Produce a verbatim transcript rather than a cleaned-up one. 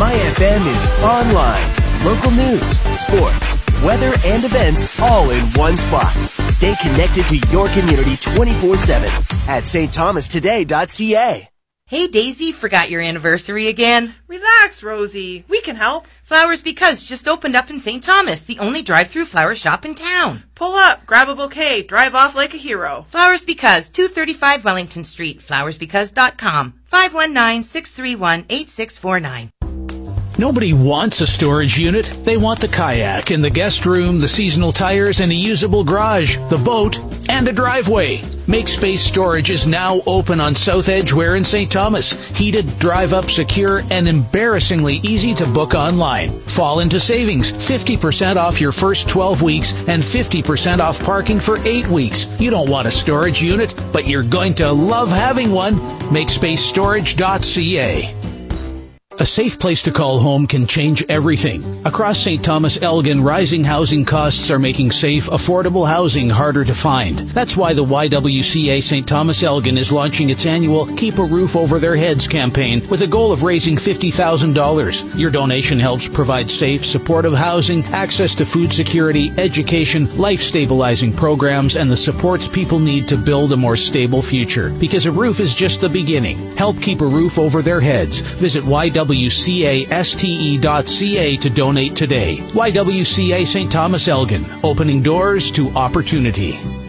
My F M is online. Local news, sports, weather, and events all in one spot. Stay connected to your community twenty-four seven at s t thomas today dot c a. Hey, Daisy, forgot your anniversary again? Relax, Rosie. We can help. Flowers Because just opened up in Saint Thomas, the only drive-through flower shop in town. Pull up, grab a bouquet, drive off like a hero. Flowers Because, two thirty-five Wellington Street, flowers because dot com, five one nine, six three one, eight six four nine. Nobody wants a storage unit. They want the kayak and the guest room, the seasonal tires, and a usable garage, the boat, and a driveway. Make Space Storage is now open on South Edgeware in Saint Thomas. Heated, drive-up, secure, and embarrassingly easy to book online. Fall into savings, fifty percent off your first twelve weeks and fifty percent off parking for eight weeks. You don't want a storage unit, but you're going to love having one. Make space storage dot c a. A safe place to call home can change everything. Across Saint Thomas Elgin, rising housing costs are making safe, affordable housing harder to find. That's why the Y W C A Saint Thomas Elgin is launching its annual Keep a Roof Over Their Heads campaign with a goal of raising fifty thousand dollars. Your donation helps provide safe, supportive housing, access to food security, education, life-stabilizing programs, and the supports people need to build a more stable future. Because a roof is just the beginning. Help keep a roof over their heads. Visit Y W C A S T E dot C A to donate today. Y W C A Saint Thomas Elgin, opening doors to opportunity.